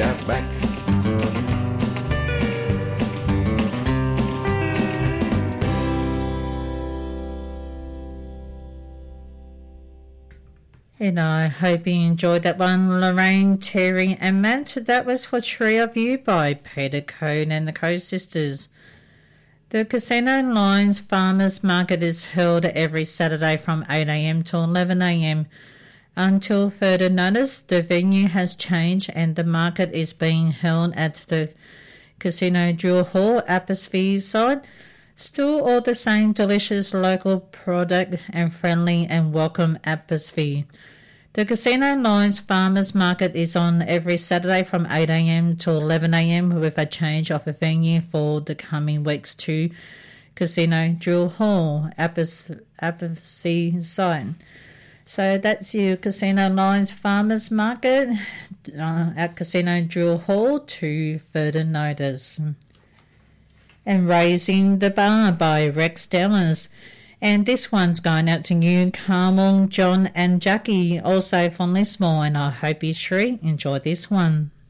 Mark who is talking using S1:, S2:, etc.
S1: Outback.
S2: And I hope you enjoyed that one, Lorraine, Terry and Matt. That was For Three of You by Peter Cone and the Co-Sisters. The Casino Lines Farmers Market is held every Saturday from 8 a.m. to 11 a.m. Until further notice, the venue has changed and the market is being held at the Casino Drill Hall atmosphere site. Still all the same delicious local product and friendly and welcome atmosphere. The Casino Lines Farmers Market is on every Saturday from 8 a.m. to 11 a.m. with a change of a venue for the coming weeks to Casino Drill Hall atmosphere site. So that's your Casino Lines Farmers Market at Casino Drill Hall to further notice. And Raising the Bar by Rex Dellers. And this one's going out to you, Carmel, John and Jackie, also from Lismore, and I hope you three enjoy this one.